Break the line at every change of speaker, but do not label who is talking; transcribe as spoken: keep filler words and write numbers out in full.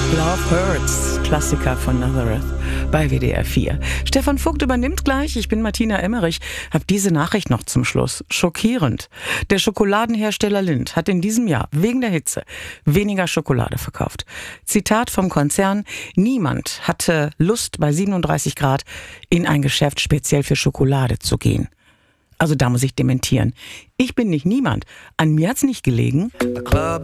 Love Hurts, Klassiker von Nazareth bei W D R vier. Stefan Vogt übernimmt gleich. Ich bin Martina Emmerich. Hab diese Nachricht noch zum Schluss. Schockierend. Der Schokoladenhersteller Lindt hat in diesem Jahr wegen der Hitze weniger Schokolade verkauft. Zitat vom Konzern: Niemand hatte Lust, bei siebenunddreißig Grad in ein Geschäft speziell für Schokolade zu gehen. Also da muss ich dementieren. Ich bin nicht niemand. An mir hat's nicht gelegen.